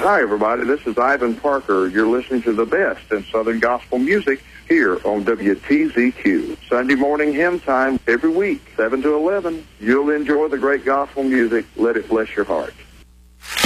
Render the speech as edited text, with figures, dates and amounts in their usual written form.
Hi, everybody. This is Ivan Parker. You're listening to the best in Southern gospel music here on WTZQ. Sunday morning hymn time every week, 7 to 11. You'll enjoy the great gospel music. Let it bless your heart.